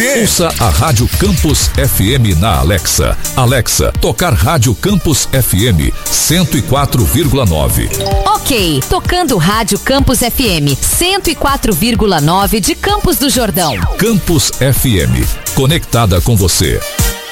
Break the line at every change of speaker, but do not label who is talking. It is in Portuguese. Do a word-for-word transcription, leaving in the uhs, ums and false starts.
você.
Ouça a Rádio Campus F M na Alexa. Alexa, tocar Rádio Campus F M cento e quatro vírgula nove.
Ok, tocando Rádio Campus F M cento e quatro vírgula nove de Campos do Jordão.
Campus F M, conectada com você.